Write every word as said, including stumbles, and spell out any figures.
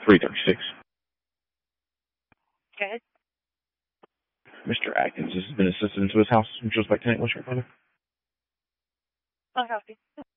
three thirty-six. Go ahead. Mister Atkins, this has been assisted into his house. Would you like to take what's your brother? I'll help you.